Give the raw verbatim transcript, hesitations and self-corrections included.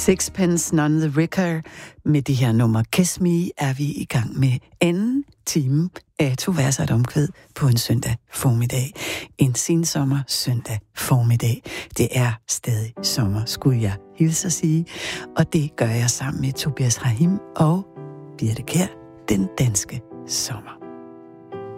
Sixpence None the Richer. Med det her nummer Kiss Me er vi i gang med anden time af To Vers og et Omkvæd på en søndag formiddag. En sensommer søndag formiddag. Det er stadig sommer, skulle jeg hilse at sige. Og det gør jeg sammen med Tobias Rahim og Birthe Kjær, den danske sommer.